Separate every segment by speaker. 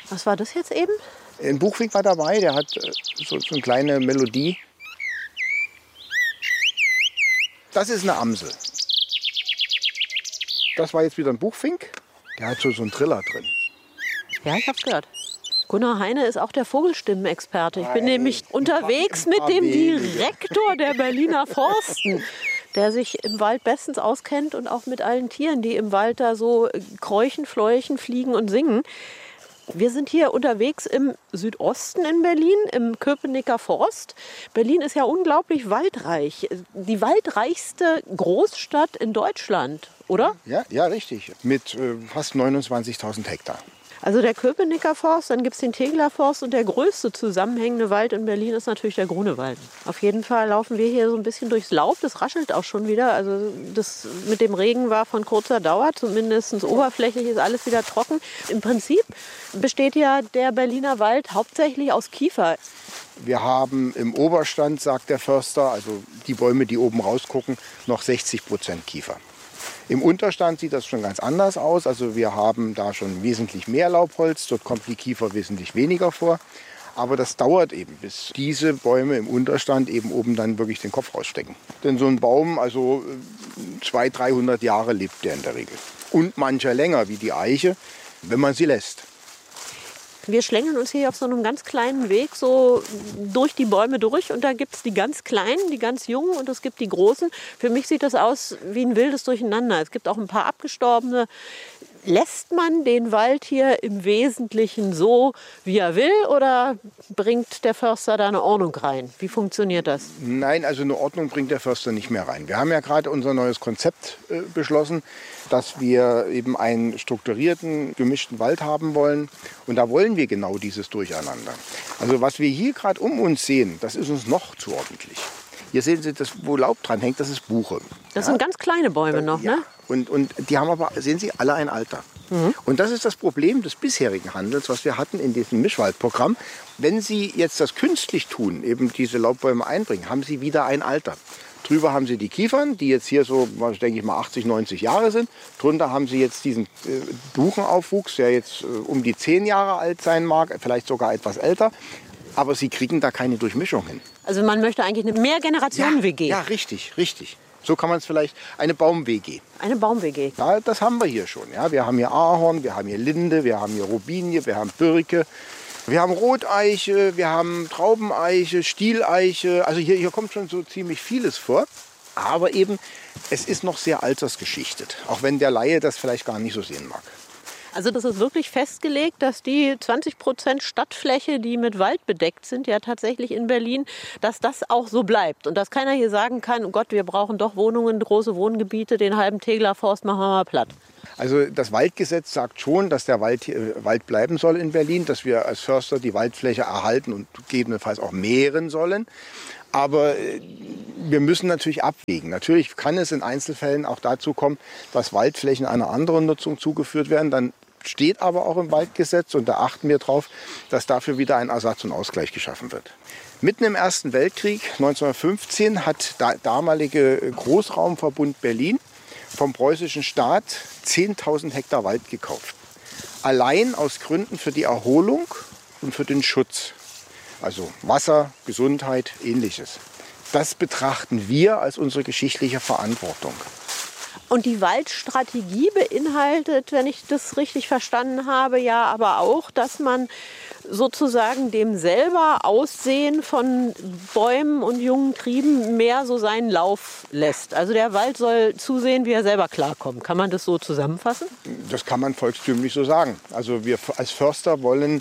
Speaker 1: Was war das jetzt eben?
Speaker 2: Ein Buchfink war dabei, der hat so eine kleine Melodie. Das ist eine Amsel. Das war jetzt wieder ein Buchfink. Der hat so einen Triller drin.
Speaker 1: Ja, ich hab's gehört. Gunnar Heine ist auch der Vogelstimmenexperte. Ich bin nämlich unterwegs mit dem Direktor der Berliner Forsten, der sich im Wald bestens auskennt und auch mit allen Tieren, die im Wald da so kräuchen, fleuchen, fliegen und singen. Wir sind hier unterwegs im Südosten in Berlin, im Köpenicker Forst. Berlin ist ja unglaublich waldreich. Die waldreichste Großstadt in Deutschland, oder?
Speaker 2: Ja, richtig. Mit fast 29.000 Hektar.
Speaker 1: Also der Köpenicker Forst, dann gibt es den Tegeler Forst und der größte zusammenhängende Wald in Berlin ist natürlich der Grunewald. Auf jeden Fall laufen wir hier so ein bisschen durchs Laub, das raschelt auch schon wieder. Also das mit dem Regen war von kurzer Dauer, zumindest oberflächlich ist alles wieder trocken. Im Prinzip besteht ja der Berliner Wald hauptsächlich aus Kiefer.
Speaker 2: Wir haben im Oberstand, sagt der Förster, also die Bäume, die oben rausgucken, noch 60% Kiefer. Im Unterstand sieht das schon ganz anders aus. Also wir haben da schon wesentlich mehr Laubholz. Dort kommt die Kiefer wesentlich weniger vor. Aber das dauert eben, bis diese Bäume im Unterstand eben oben dann wirklich den Kopf rausstecken. Denn so ein Baum, also 200, 300 Jahre lebt der in der Regel. Und mancher länger, wie die Eiche, wenn man sie lässt.
Speaker 1: Wir schlängeln uns hier auf so einem ganz kleinen Weg so durch die Bäume durch. Und da gibt es die ganz Kleinen, die ganz Jungen und es gibt die Großen. Für mich sieht das aus wie ein wildes Durcheinander. Es gibt auch ein paar abgestorbene. Lässt man den Wald hier im Wesentlichen so, wie er will, oder bringt der Förster da eine Ordnung rein? Wie funktioniert das?
Speaker 2: Nein, also eine Ordnung bringt der Förster nicht mehr rein. Wir haben ja gerade unser neues Konzept beschlossen, dass wir eben einen strukturierten, gemischten Wald haben wollen. Und da wollen wir genau dieses Durcheinander. Also was wir hier gerade um uns sehen, das ist uns noch zu ordentlich. Hier sehen Sie, das, wo Laub dran hängt, das ist Buche.
Speaker 1: Das sind ganz kleine Bäume noch,
Speaker 2: ja.
Speaker 1: Ne?
Speaker 2: Und die haben aber, sehen Sie, alle ein Alter. Und das ist das Problem des bisherigen Handels, was wir hatten in diesem Mischwaldprogramm. Wenn Sie jetzt das künstlich tun, eben diese Laubbäume einbringen, haben Sie wieder ein Alter. Drüber haben Sie die Kiefern, die jetzt hier so, denke ich mal, 80, 90 Jahre sind. Drunter haben Sie jetzt diesen Buchenaufwuchs, der jetzt um die 10 Jahre alt sein mag, vielleicht sogar etwas älter. Aber Sie kriegen da keine Durchmischung hin.
Speaker 1: Also man möchte eigentlich eine Mehrgenerationen-WG.
Speaker 2: Ja, richtig, richtig. So kann man es vielleicht, eine Baum-WG.
Speaker 1: Eine Baum-WG.
Speaker 2: Ja, das haben wir hier schon. Ja. Wir haben hier Ahorn, wir haben hier Linde, wir haben hier Robinie, wir haben Birke, wir haben Roteiche, wir haben Traubeneiche, Stieleiche. Also hier kommt schon so ziemlich vieles vor. Aber eben, es ist noch sehr altersgeschichtet. Auch wenn der Laie das vielleicht gar nicht so sehen mag.
Speaker 1: Also das ist wirklich festgelegt, dass die 20% Stadtfläche, die mit Wald bedeckt sind, ja tatsächlich in Berlin, dass das auch so bleibt. Und dass keiner hier sagen kann, oh Gott, wir brauchen doch Wohnungen, große Wohngebiete, den halben Tegeler Forst machen wir mal platt.
Speaker 2: Also das Waldgesetz sagt schon, dass der Wald bleiben soll in Berlin, dass wir als Förster die Waldfläche erhalten und gegebenenfalls auch mehren sollen. Aber wir müssen natürlich abwägen. Natürlich kann es in Einzelfällen auch dazu kommen, dass Waldflächen einer anderen Nutzung zugeführt werden. Dann steht aber auch im Waldgesetz, und da achten wir drauf, dass dafür wieder ein Ersatz und Ausgleich geschaffen wird. Mitten im Ersten Weltkrieg, 1915, hat der damalige Großraumverbund Berlin vom preußischen Staat 10.000 Hektar Wald gekauft. Allein aus Gründen für die Erholung und für den Schutz. Also Wasser, Gesundheit, Ähnliches. Das betrachten wir als unsere geschichtliche Verantwortung.
Speaker 1: Und die Waldstrategie beinhaltet, wenn ich das richtig verstanden habe, ja aber auch, dass man sozusagen dem selber Aussehen von Bäumen und jungen Trieben mehr so seinen Lauf lässt. Also der Wald soll zusehen, wie er selber klarkommt. Kann man das so zusammenfassen?
Speaker 2: Das kann man volkstümlich so sagen. Also wir als Förster wollen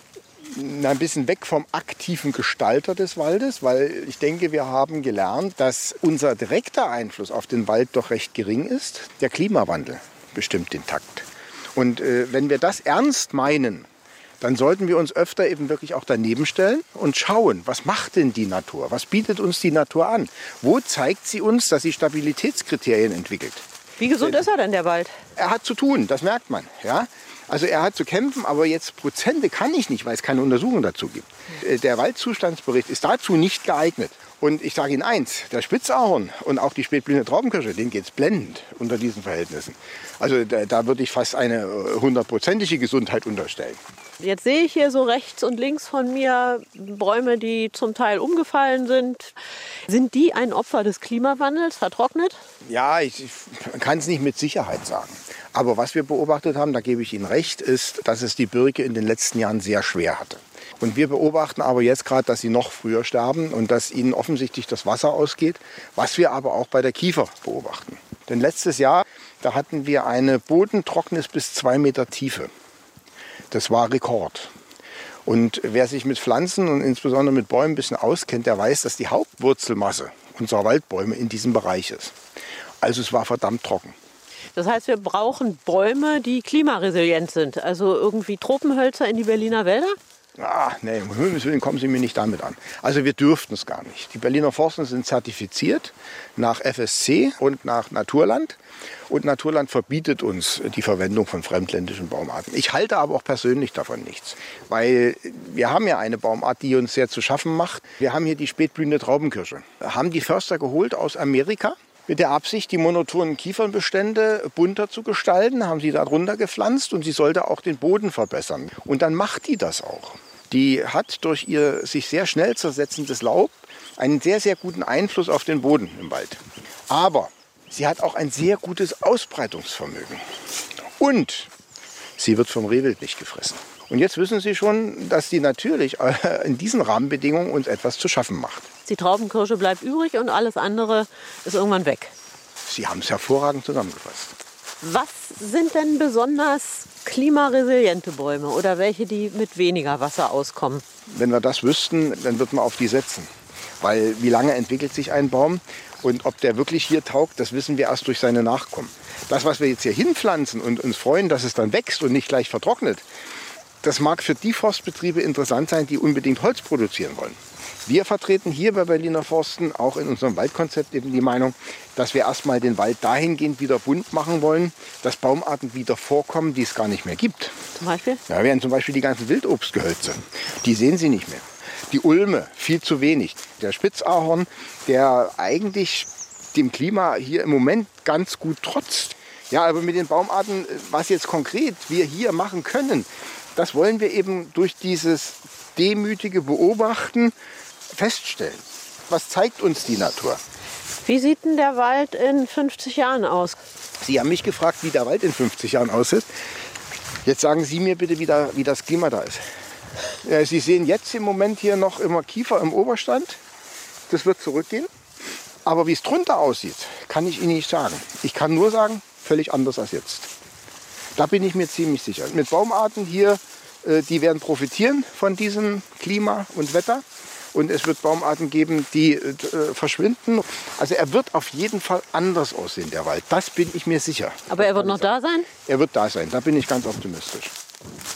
Speaker 2: ein bisschen weg vom aktiven Gestalter des Waldes, weil ich denke, wir haben gelernt, dass unser direkter Einfluss auf den Wald doch recht gering ist. Der Klimawandel bestimmt den Takt. Und wenn wir das ernst meinen, dann sollten wir uns öfter eben wirklich auch daneben stellen und schauen, was macht denn die Natur? Was bietet uns die Natur an? Wo zeigt sie uns, dass sie Stabilitätskriterien entwickelt?
Speaker 1: Wie gesund ist er denn, der Wald?
Speaker 2: Er hat zu tun, das merkt man. Ja? Also er hat zu kämpfen, aber jetzt Prozente kann ich nicht, weil es keine Untersuchung dazu gibt. Der Waldzustandsbericht ist dazu nicht geeignet. Und ich sage Ihnen eins, der Spitzahorn und auch die spätblühende Traubenkirsche, denen geht es blendend unter diesen Verhältnissen. Also da würde ich fast eine 100-prozentige Gesundheit unterstellen.
Speaker 1: Jetzt sehe ich hier so rechts und links von mir Bäume, die zum Teil umgefallen sind. Sind die ein Opfer des Klimawandels, vertrocknet?
Speaker 2: Ja, ich kann es nicht mit Sicherheit sagen. Aber was wir beobachtet haben, da gebe ich Ihnen recht, ist, dass es die Birke in den letzten Jahren sehr schwer hatte. Und wir beobachten aber jetzt gerade, dass sie noch früher sterben und dass ihnen offensichtlich das Wasser ausgeht, was wir aber auch bei der Kiefer beobachten. Denn letztes Jahr, da hatten wir eine Bodentrocknis bis 2 Meter Tiefe. Das war Rekord. Und wer sich mit Pflanzen und insbesondere mit Bäumen ein bisschen auskennt, der weiß, dass die Hauptwurzelmasse unserer Waldbäume in diesem Bereich ist. Also es war verdammt trocken.
Speaker 1: Das heißt, wir brauchen Bäume, die klimaresilient sind. Also irgendwie Tropenhölzer in die Berliner Wälder?
Speaker 2: Nee, um Himmels Willen kommen Sie mir nicht damit an. Also wir dürften es gar nicht. Die Berliner Forsten sind zertifiziert nach FSC und nach Naturland. Und Naturland verbietet uns die Verwendung von fremdländischen Baumarten. Ich halte aber auch persönlich davon nichts. Weil wir haben ja eine Baumart, die uns sehr zu schaffen macht. Wir haben hier die spätblühende Traubenkirsche. Haben die Förster geholt aus Amerika. Mit der Absicht, die monotonen Kiefernbestände bunter zu gestalten, haben sie da drunter gepflanzt und sie sollte auch den Boden verbessern. Und dann macht die das auch. Die hat durch ihr sich sehr schnell zersetzendes Laub einen sehr, sehr guten Einfluss auf den Boden im Wald. Aber sie hat auch ein sehr gutes Ausbreitungsvermögen. Und sie wird vom Rehwild nicht gefressen. Und jetzt wissen Sie schon, dass die natürlich in diesen Rahmenbedingungen uns etwas zu schaffen macht.
Speaker 1: Die Traubenkirsche bleibt übrig und alles andere ist irgendwann weg.
Speaker 2: Sie haben es hervorragend zusammengefasst.
Speaker 1: Was sind denn besonders klimaresiliente Bäume oder welche, die mit weniger Wasser auskommen?
Speaker 2: Wenn wir das wüssten, dann würden wir auf die setzen. Weil wie lange entwickelt sich ein Baum und ob der wirklich hier taugt, das wissen wir erst durch seine Nachkommen. Das, was wir jetzt hier hinpflanzen und uns freuen, dass es dann wächst und nicht gleich vertrocknet, das mag für die Forstbetriebe interessant sein, die unbedingt Holz produzieren wollen. Wir vertreten hier bei Berliner Forsten auch in unserem Waldkonzept eben die Meinung, dass wir erstmal den Wald dahingehend wieder bunt machen wollen, dass Baumarten wieder vorkommen, die es gar nicht mehr gibt.
Speaker 1: Zum Beispiel?
Speaker 2: Ja, wären zum Beispiel die ganzen Wildobstgehölze. Die sehen Sie nicht mehr. Die Ulme, viel zu wenig. Der Spitzahorn, der eigentlich dem Klima hier im Moment ganz gut trotzt. Ja, aber mit den Baumarten, was jetzt konkret wir hier machen können, das wollen wir eben durch dieses demütige Beobachten feststellen. Was zeigt uns die Natur?
Speaker 1: Wie sieht denn der Wald in 50 Jahren aus?
Speaker 2: Sie haben mich gefragt, wie der Wald in 50 Jahren aussieht. Jetzt sagen Sie mir bitte, wie das Klima da ist. Sie sehen jetzt im Moment hier noch immer Kiefer im Oberstand. Das wird zurückgehen. Aber wie es drunter aussieht, kann ich Ihnen nicht sagen. Ich kann nur sagen, völlig anders als jetzt. Da bin ich mir ziemlich sicher. Mit Baumarten hier, die werden profitieren von diesem Klima und Wetter. Und es wird Baumarten geben, die verschwinden. Also er wird auf jeden Fall anders aussehen, der Wald. Das bin ich mir sicher.
Speaker 1: Aber er wird noch da sein?
Speaker 2: Er wird da sein, da bin ich ganz optimistisch.